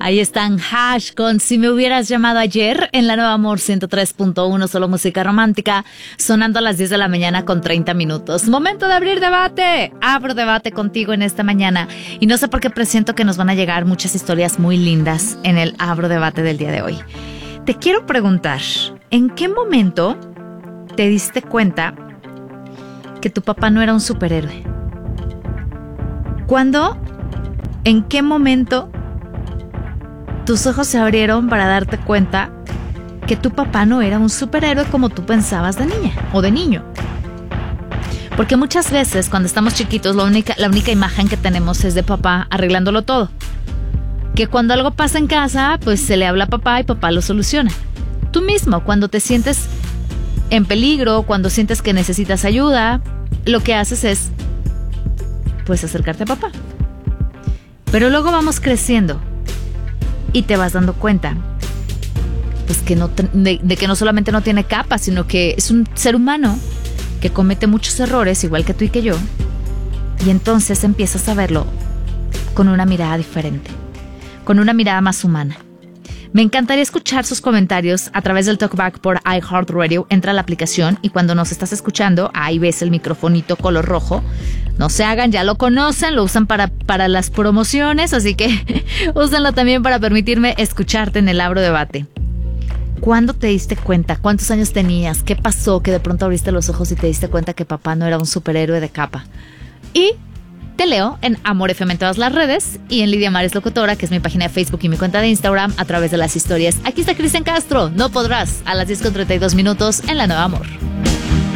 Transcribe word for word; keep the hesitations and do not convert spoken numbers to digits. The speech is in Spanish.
Ahí están Hash con Si me hubieras llamado ayer en la Nueva Amor ciento tres punto uno, solo música romántica, sonando a las diez de la mañana con treinta minutos. Momento de abrir debate. Abro debate contigo en esta mañana y no sé por qué presiento que nos van a llegar muchas historias muy lindas en el Abro debate del día de hoy. Te quiero preguntar, ¿en qué momento te diste cuenta que tu papá no era un superhéroe? ¿Cuándo? ¿En qué momento tus ojos se abrieron para darte cuenta que tu papá no era un superhéroe como tú pensabas de niña o de niño? Porque muchas veces cuando estamos chiquitos la única, la única imagen que tenemos es de papá arreglándolo todo. Que cuando algo pasa en casa, pues se le habla a papá y papá lo soluciona. Tú mismo, cuando te sientes en peligro, cuando sientes que necesitas ayuda, lo que haces es, pues, acercarte a papá. Pero luego vamos creciendo y te vas dando cuenta pues que no de, de que no solamente no tiene capa, sino que es un ser humano que comete muchos errores, igual que tú y que yo, y entonces empiezas a verlo con una mirada diferente, con una mirada más humana. Me encantaría escuchar sus comentarios a través del Talkback por iHeartRadio. Entra a la aplicación y cuando nos estás escuchando, ahí ves el microfonito color rojo. No se hagan, ya lo conocen, lo usan para, para las promociones, así que úsenlo también para permitirme escucharte en el Abro Debate. ¿Cuándo te diste cuenta? ¿Cuántos años tenías? ¿Qué pasó? Que de pronto abriste los ojos y te diste cuenta que papá no era un superhéroe de capa. Y te leo en Amor F M en todas las redes y en Lidia Mares Locutora, que es mi página de Facebook y mi cuenta de Instagram, a través de las historias. Aquí está Cristian Castro, No Podrás, a las diez con treinta y dos minutos en La Nueva Amor.